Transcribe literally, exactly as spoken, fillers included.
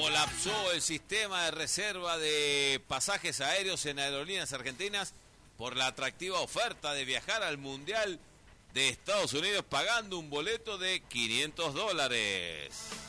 Colapsó el sistema de reserva de pasajes aéreos en Aerolíneas Argentinas por la atractiva oferta de viajar al Mundial de Estados Unidos pagando un boleto de quinientos dólares.